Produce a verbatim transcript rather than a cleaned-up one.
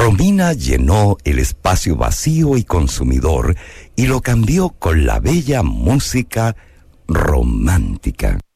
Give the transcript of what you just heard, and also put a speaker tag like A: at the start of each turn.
A: Romina llenó el espacio vacío y consumidor y lo cambió con la bella música romántica.